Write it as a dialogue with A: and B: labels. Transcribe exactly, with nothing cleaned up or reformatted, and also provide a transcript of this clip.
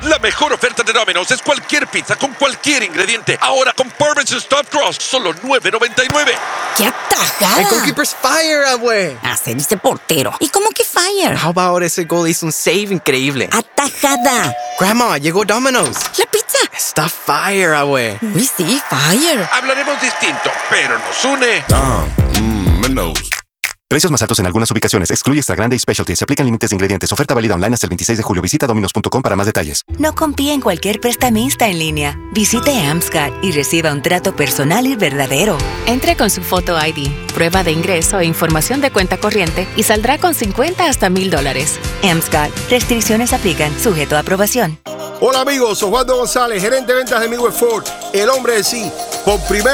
A: La mejor oferta de Domino's es cualquier pizza con cualquier ingrediente. Ahora con Parmesan Stuffed Crust, solo nueve noventa y nueve.
B: ¡Qué atajada!
C: El goalkeeper's fire, abue.
B: Hacer ese portero. ¿Y cómo que fire?
C: How about ese gol hizo un save increíble?
B: ¡Atajada!
C: Grandma, llegó Domino's.
B: ¡La pizza!
C: Está fire, abue.
B: Uy, sí, fire.
A: Hablaremos distinto, pero nos une.
D: Dom, mmm, Domino's. Precios más altos en algunas ubicaciones. Excluye Extra Grande y Specialty. Se aplican límites de ingredientes. Oferta válida online hasta el veintiséis de julio. Visita dominos punto com para más detalles.
E: No confíe en cualquier prestamista en línea. Visite AmSCAD y reciba un trato personal y verdadero.
F: Entre con su foto I D, prueba de ingreso e información de cuenta corriente y saldrá con cincuenta hasta mil dólares.
E: AmSCAD. Restricciones aplican. Sujeto a aprobación.
G: Hola amigos, Osvaldo González, gerente de ventas de Midwest Ford, el hombre de sí. Por primera